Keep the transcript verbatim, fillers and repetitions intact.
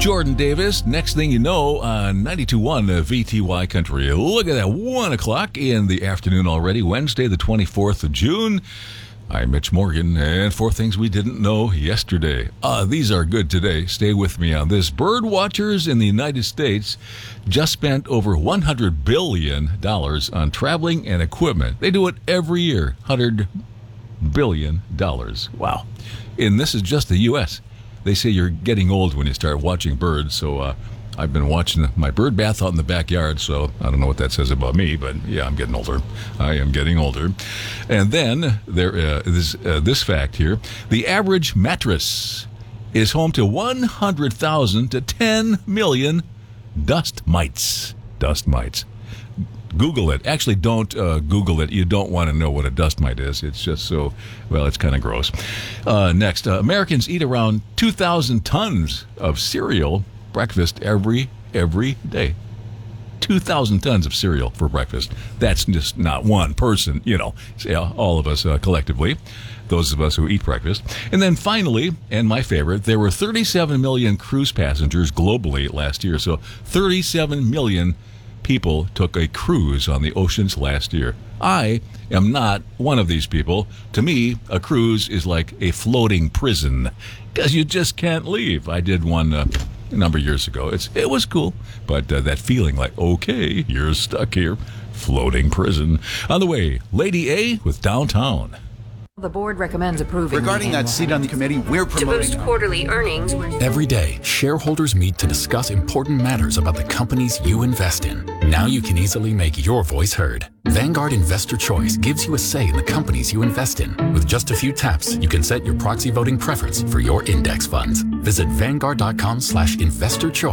Jordan Davis. Next thing you know, on ninety-two point one V T Y Country. Look at that, one o'clock in the afternoon already, Wednesday, the twenty-fourth of June. I'm Mitch Morgan, and four things we didn't know yesterday. Uh, these are good today. Stay with me on this. Bird watchers in the United States just spent over one hundred billion dollars on traveling and equipment. They do it every year, one hundred billion dollars. Wow. And this is just the U S They say you're getting old when you start watching birds, so uh, I've been watching my bird bath out in the backyard, so I don't know what that says about me, but yeah, I'm getting older. I am getting older. And then there uh, is uh, this fact here. The average mattress is home to one hundred thousand to ten million dust mites. Dust mites. Google it. Actually, don't uh, Google it. You don't want to know what a dust mite is. It's just so, well, it's kind of gross. Uh, next, uh, Americans eat around two thousand tons of cereal breakfast every every day. two thousand tons of cereal for breakfast. That's just not one person, you know, all of us uh, collectively, those of us who eat breakfast. And then finally, and my favorite, there were thirty-seven million cruise passengers globally last year. So thirty-seven million people took a cruise on the oceans last year. I am not one of these people. To me, a cruise is like a floating prison because you just can't leave. I did one uh, a number of years ago. It's It was cool, but uh, that feeling like, okay, you're stuck here, floating prison. On the way, Lady A with Downtown. The board recommends approving. Regarding that seat on the committee, we're promoting. To boost quarterly earnings. Every day, shareholders meet to discuss important matters about the companies you invest in. Now you can easily make your voice heard. Vanguard Investor Choice gives you a say in the companies you invest in. With just a few taps, you can set your proxy voting preference for your index funds. Visit Vanguard dot com slash investor choice.